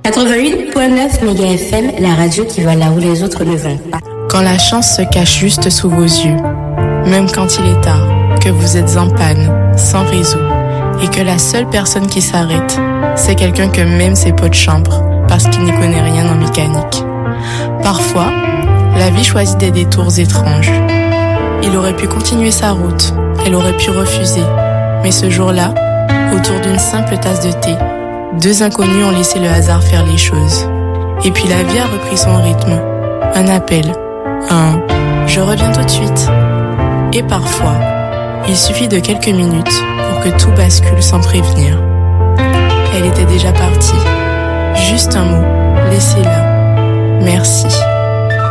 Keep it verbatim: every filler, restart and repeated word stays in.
quatre-vingt-huit virgule neuf méga F M, la radio qui va là où les autres ne vont pas. Quand la chance se cache juste sous vos yeux, même quand il est tard, que vous êtes en panne, sans réseau, et que la seule personne qui s'arrête, c'est quelqu'un que même ses potes de chambre, parce qu'il n'y connaît rien en mécanique. Parfois, la vie choisit des détours étranges. Il aurait pu continuer sa route, elle aurait pu refuser, mais ce jour-là, autour d'une simple tasse de thé, deux inconnus ont laissé le hasard faire les choses. Et puis la vie a repris son rythme. Un appel, un « je reviens tout de suite ». Et parfois, il suffit de quelques minutes pour que tout bascule sans prévenir. Elle était déjà partie. Juste un mot, laissez-la. Merci.